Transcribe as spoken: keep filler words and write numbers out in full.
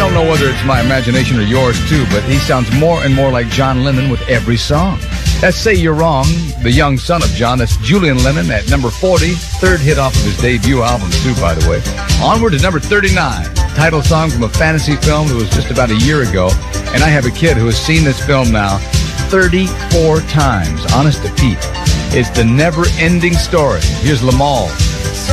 don't know whether it's my imagination or yours, too, but he sounds more and more like John Lennon with every song. That's Say You're Wrong, the young son of John. That's Julian Lennon at number forty, third hit off of his debut album, too, by the way. Onward to number thirty-nine, title song from a fantasy film that was just about a year ago. And I have a kid who has seen this film now thirty-four times, honest to Pete. It's the never-ending story. Here's Lamal.